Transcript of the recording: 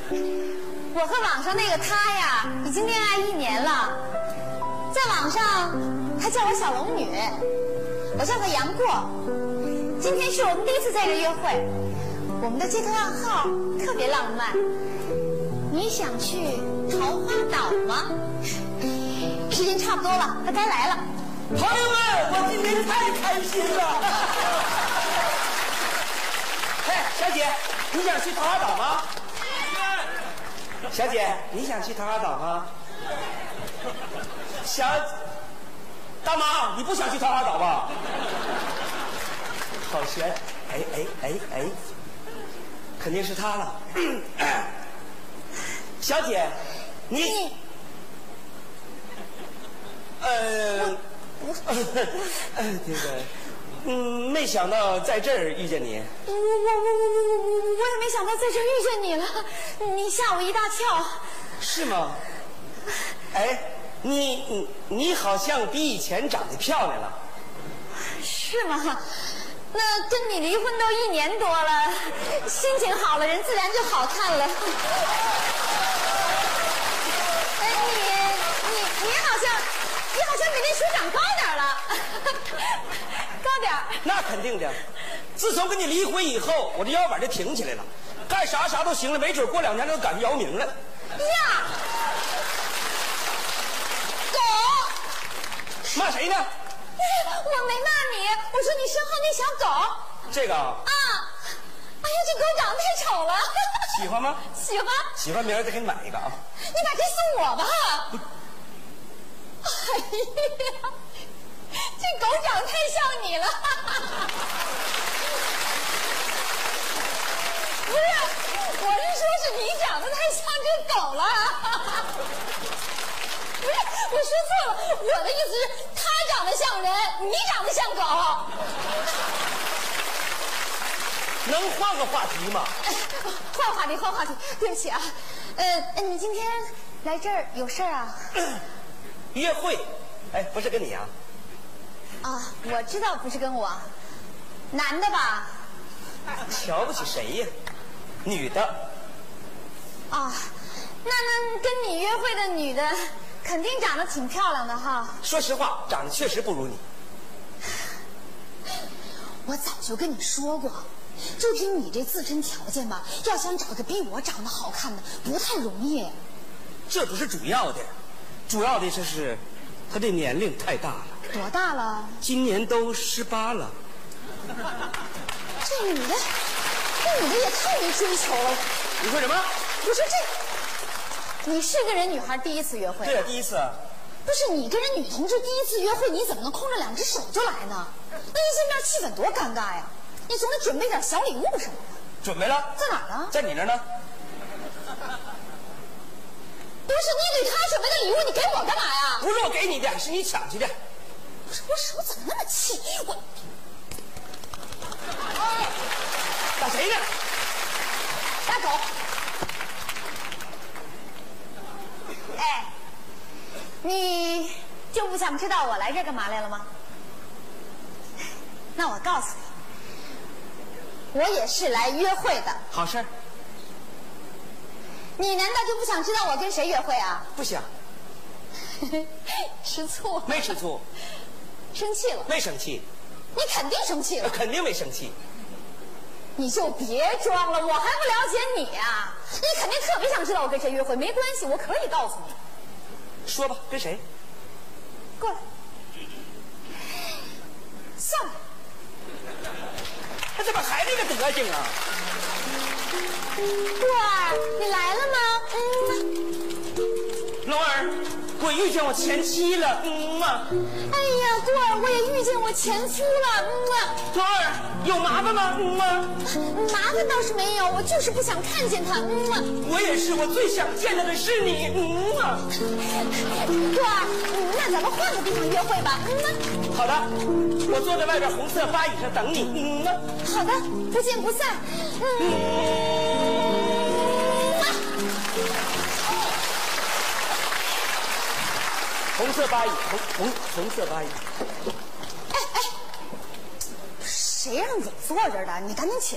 我和网上那个他呀，已经恋爱1年了。在网上，他叫我小龙女，我叫他杨过。今天是我们第一次在这约会，我们的街头暗号特别浪漫。你想去桃花岛吗？时间差不多了，他该来了。 朋友们，我今天太开心了！嘿，小姐，你想去桃花岛吗？小姐，你想去桃花岛吗？大妈，你不想去桃花岛吧？好悬！哎，肯定是他了。小姐，你这个，没想到在这儿遇见你。 我也没想到在这儿遇见你了，你吓我一大跳。 是吗？哎，你好像比以前长得漂亮了。 是吗？那跟你离婚都1年多了，心情好了，人自然就好看了。哎，你好像比那书长高点了，高点。 那肯定的，自从跟你离婚以后，我这腰板就挺起来了，干啥都行了，没准过2年就赶上姚明了。 呀，狗！ 骂谁呢？ 我没骂你，我说你身后那小狗。 这个啊？ 哎呀，这狗长得太丑了。 喜欢吗？ 喜欢。 喜欢，明儿再给你买一个啊。 你把这送我吧。哎呀，这狗长得太像你了。不是，我是说是你长得太像这狗了。不是，我说错了，我的意思是他长得像人，你长得像狗。 能换个话题吗？ 换话题，对不起啊。你今天来这儿有事儿啊？ 约会？哎，不是跟你啊？ 啊，我知道不是跟我，男的吧？ 瞧不起谁呀？女的。 啊，那跟你约会的女的肯定长得挺漂亮的哈。 说实话，长得确实不如你。 我早就跟你说过，就凭你这自身条件吧，要想找个比我长得好看的不太容易。 这不是主要的，主要的就是他这年龄太大了。 多大了？ 今年都18了。 这女的也太没追求了。 你说什么？ 我说你是跟人女孩第一次约会？ 对啊，第一次啊。 不是，你跟人女同志第一次约会，你怎么能空着2只手就来呢？那一见面气氛多尴尬呀！你总得准备点小礼物什么的。 准备了。 在哪儿呢？ 在你那儿呢。 不是，你给他准备的礼物，你给我干嘛呀？ 不是我给你的，是你抢去的。 不是，我手怎么那么气？我打谁呢？ 打狗。哎，你就不想知道我来这儿干嘛来了吗？那我告诉你，我也是来约会的。 好事儿。 你难道就不想知道我跟谁约会啊？ 不想。 吃醋？ 没吃醋。 生气了？ 没生气。 你肯定生气了。 肯定没生气。 你就别装了，我还不了解你啊！你肯定特别想知道我跟谁约会，没关系，我可以告诉你。 说吧，跟谁？ 过来，上来。 他怎么还那个德行啊？ 过儿，你来了吗？ 龙儿，我遇见我前妻了。 哎呀，过儿，我也遇见我前夫了。 龙儿，有麻烦吗？ 麻烦倒是没有，我就是不想看见他。 我也是，我最想见到的是你。 过儿，那咱们换个地方约会吧。 好的，我坐在外边红色吧椅上等你。 好的，不见不散。 红色吧椅，红色吧椅。 哎，谁让你坐这儿的？你赶紧起来。